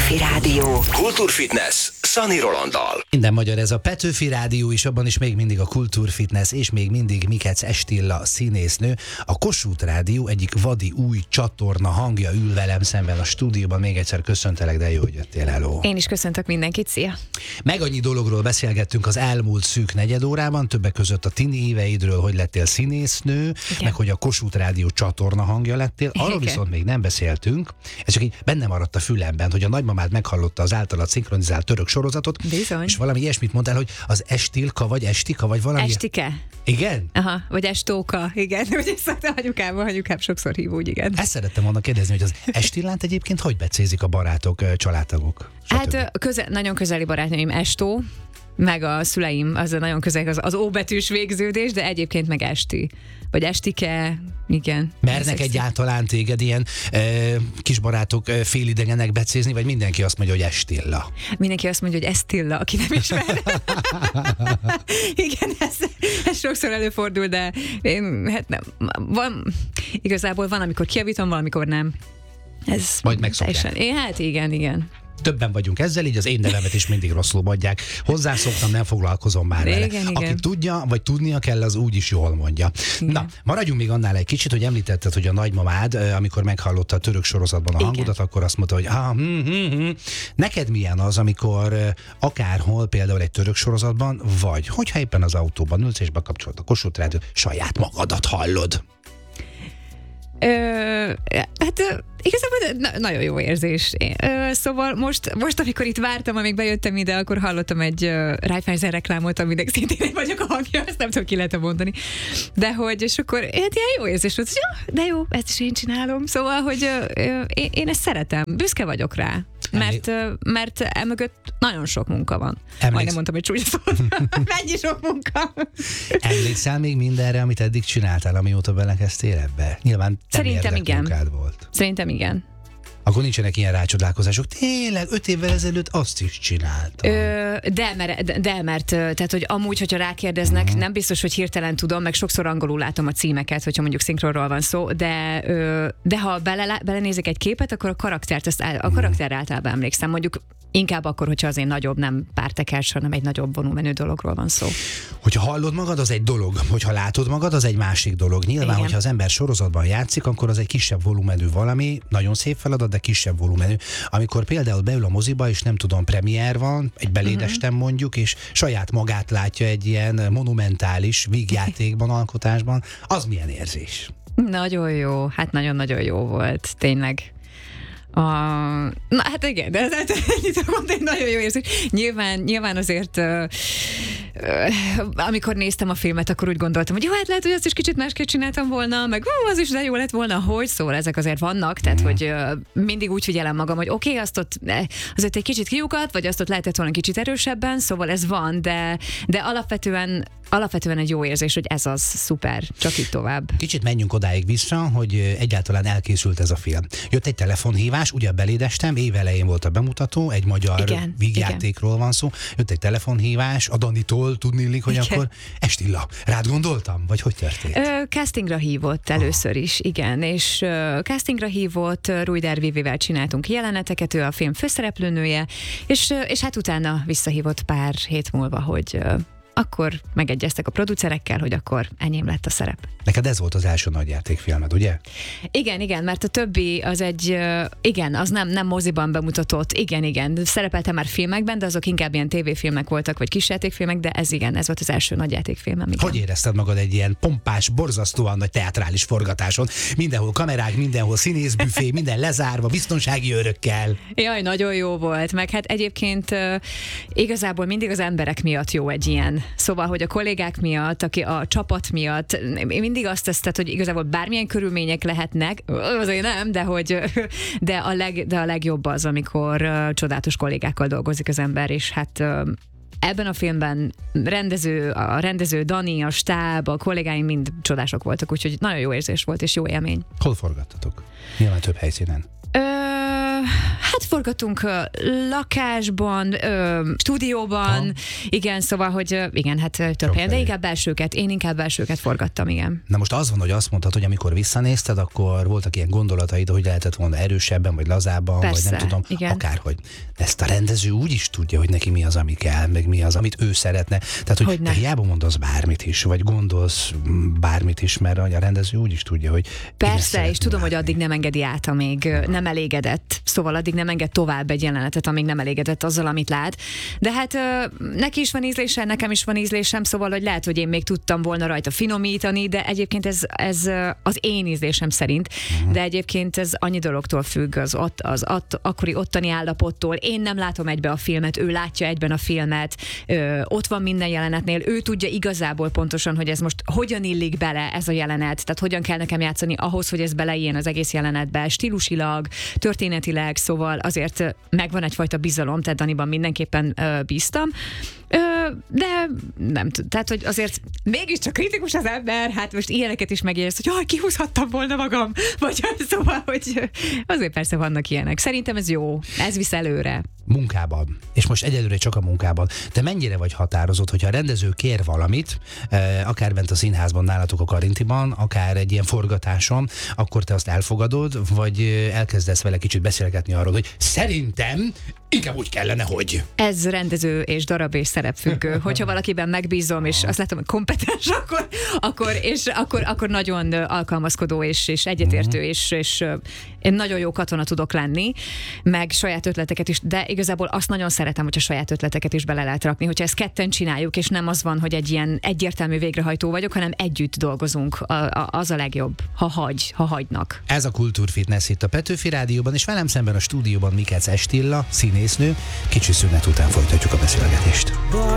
Petőfi Rádió. Kultúrfitness Szani Rolanddal. Minden magyar, ez a Petőfi Rádió is, abban is még mindig a Kultúrfitness, és még mindig Mikec Estilla színésznő. A Kossuth Rádió egyik vadi új csatorna hangja ül velem szemben a stúdióban. Még egyszer köszöntelek, de jó, hogy jöttél, hello. Én is köszöntök mindenkit, szia! Meg annyi dologról beszélgettünk az elmúlt szűk negyedórában, többek között a tini éveidről, hogy lettél színésznő, igen, meg hogy a Kossuth Rádió csatorna hangja lettél. Arról igen, viszont még nem beszéltünk, ez csak így benne maradt a fülemben, hogy a nagymamád meghallotta az általad szinkronizált török sorozatot, bizony, és valami ilyesmit mondtál, hogy az Estilka vagy Estika, vagy valami... Estike. Igen? Aha, vagy Estóka, igen. Ugye ezt anyukám sokszor hív úgy, igen. Ezt szerettem volna kérdezni, hogy az Estillát egyébként hogy becézik a barátok, családtagok? Hát nagyon közeli barátnőim Estó, meg a szüleim, az nagyon közel az óbetűs végződés, de egyébként meg Esti. Vagy Estike, igen. Mernek egyáltalán téged ilyen kisbarátok félidegenek becézni, vagy mindenki azt mondja, hogy Estilla? Mindenki azt mondja, hogy Estilla, aki nem ismer. Igen, ez sokszor előfordul, de hát nem. Igazából van, amikor kijavítom, valamikor nem. Ez majd megszokják. Hát igen. Többen vagyunk ezzel, így az én nevemet is mindig rosszul mondják. Hozzászoktam, nem foglalkozom már vele. Igen. Aki tudja, vagy tudnia kell, az úgy is jól mondja. Igen. Na, maradjunk még annál egy kicsit, hogy említetted, hogy a nagymamád, amikor meghallotta a török sorozatban a hangodat, akkor azt mondta, hogy neked milyen az, amikor akárhol, például egy török sorozatban, vagy hogyha éppen az autóban ülsz és bekapcsolod a Kossuth Rádiót, saját magadat hallod? Hát igazából nagyon jó érzés. Szóval most, amikor itt vártam, amíg bejöttem ide, akkor hallottam egy Raiffeisen reklámot, aminek szintén én vagyok a hangja, ezt nem tudom, ki lehet mondani. De hogy, és akkor hát ilyen jó érzés volt, hogy de jó, ezt is én csinálom. Szóval, hogy én ezt szeretem, büszke vagyok rá. Mert emögött nagyon sok munka van. Majdnem mondtam, hogy csúnya szót. Mennyi sok munka. Emlékszel még mindenre, amit eddig csináltál, amióta belekezdtél ebbe? Nyilván szerintem igen. Munkád volt. Szerintem igen. Akkor nincsenek ilyen rácsodálkozások. Tényleg, 5 évvel ezelőtt azt is csináltam. Mert tehát, hogy amúgy, hogyha rákérdeznek, nem biztos, hogy hirtelen tudom, meg sokszor angolul látom a címeket, hogyha mondjuk szinkronról van szó, de ha belenézek egy képet, akkor a karakterre általában emlékszem. Mondjuk inkább akkor, hogyha az én nagyobb, nem pártekás, hanem egy nagyobb volumenű dologról van szó. Hogyha hallod magad, az egy dolog. Hogyha látod magad, az egy másik dolog. Nyilván, igen, hogyha az ember sorozatban játszik, akkor az egy kisebb volumenű valami, nagyon szép feladat, de kisebb volumenű. Amikor például beül a moziba, és nem tudom, premier van, egy belédestem mondjuk, és saját magát látja egy ilyen monumentális vígjátékban, alkotásban, az milyen érzés? Nagyon jó, hát nagyon-nagyon jó volt, tényleg. Na hát igen, de egy nagyon jó érzés. Nyilván azért amikor néztem a filmet, akkor úgy gondoltam, hogy jó, hát lehet, hogy azt is kicsit másképp csináltam volna, meg az is de jó lett volna, hogy szóval ezek azért vannak, tehát hogy mindig úgy figyelem magam, hogy oké, azt ott azért egy kicsit kiukat, vagy azt ott lehetett volna kicsit erősebben, szóval ez van, de alapvetően egy jó érzés, hogy ez az szuper, csak így tovább. Kicsit menjünk odáig vissza, hogy egyáltalán elkészült ez a film. Jött egy telefonhívás, ugye belédestem, évelején volt a bemutató, egy magyar vígjátékról van szó, jött egy telefonhívás, a Danitól tudniillik, hogy akkor Estilla, rád gondoltam? Vagy hogy történt? Castingra hívott először is, igen, és castingra hívott, Rújder Vivivel csináltunk jeleneteket, ő a film főszereplőnője, és hát utána visszahívott pár hét múlva, hogy akkor megegyeztek a producerekkel, hogy akkor enyém lett a szerep. Neked ez volt az első nagyjátékfilmed, ugye? Igen, mert a többi az az nem moziban bemutatott, igen, szerepeltem már filmekben, de azok inkább ilyen tévéfilmek voltak, vagy kisjátékfilmek, de ez volt az első nagyjátékfilmem. Igen. Hogy érezted magad egy ilyen pompás, borzasztóan nagy teátrális forgatáson? Mindenhol kamerák, mindenhol színészbüfé, minden lezárva, biztonsági őrökkel. Jaj, nagyon jó volt, meg hát egyébként igazából mindig az emberek miatt jó egy ilyen. Szóval, hogy a kollégák miatt, a csapat miatt, mindig azt teszed, hogy igazából bármilyen körülmények lehetnek, azért nem, de a legjobb az, amikor csodálatos kollégákkal dolgozik az ember, és hát ebben a filmben a rendező Dani, a stáb, a kollégáim mind csodások voltak, úgyhogy nagyon jó érzés volt, és jó élmény. Hol forgattatok? Nyilván több helyszínen. Hát forgatunk lakásban, stúdióban, igen, szóval, hogy igen, hát több helyen, de inkább belsőket. Én inkább belsőket forgattam, igen. Na most az van, hogy azt mondtad, hogy amikor visszanézted, akkor voltak ilyen gondolataid, hogy lehetett volna erősebben, vagy lazábban, persze, vagy nem tudom, igen. akárhogy. Ezt a rendező úgy is tudja, hogy neki mi az, ami kell, meg mi az, amit ő szeretne. Tehát, hogy te hiába mondasz bármit is, vagy gondolsz bármit is, mert a rendező úgy is tudja, hogy persze, és tudom, hogy addig nem engedi át, amíg nem elégedett. Szóval addig nem enged tovább egy jelenetet, amíg nem elégedett azzal, amit lát. De hát neki is van ízlése, nekem is van ízlésem, szóval, hogy lehet, hogy én még tudtam volna rajta finomítani, de egyébként ez az én ízlésem szerint. De egyébként ez annyi dologtól függ, az akkori ottani állapottól. Én nem látom egybe a filmet, ő látja egyben a filmet, ott van minden jelenetnél, ő tudja igazából pontosan, hogy ez most hogyan illik bele ez a jelenet, tehát hogyan kell nekem játszani ahhoz, hogy ez beleiljen az egész jelenetbe, stílusilag, történetileg, szóval azért megvan egyfajta bizalom, tehát Daniban mindenképpen bíztam. De nem tudom, tehát, hogy azért mégiscsak kritikus az ember, hát most ilyeneket is megérsz, hogy jaj, kihúzhattam volna magam, vagy szóval, hogy azért persze vannak ilyenek. Szerintem ez jó, ez visz előre. Munkában, és most egyelőre csak a munkában. Te mennyire vagy határozott, hogyha a rendező kér valamit, akár bent a színházban nálatok a Karintiban, akár egy ilyen forgatáson, akkor te azt elfogadod, vagy elkezdesz vele kicsit beszélgetni arról, hogy szerintem inkább úgy kellene, hogy... Ez rendező és darab és szerepfüggő. Hogyha valakiben megbízom, és azt látom, hogy kompetens, akkor nagyon alkalmazkodó és egyetértő, és én nagyon jó katona tudok lenni, meg saját ötleteket is, de igazából azt nagyon szeretem, hogyha saját ötleteket is bele lehet rakni, hogyha ezt ketten csináljuk, és nem az van, hogy egy ilyen egyértelmű végrehajtó vagyok, hanem együtt dolgozunk. Az a legjobb, ha hagynak. Ez a Kultúrfitness itt a Petőfi Rádióban, és velem szemben a stúdióban Mikec Estilla, színésznő. Kicsi szünet után folytatjuk a beszélgetést.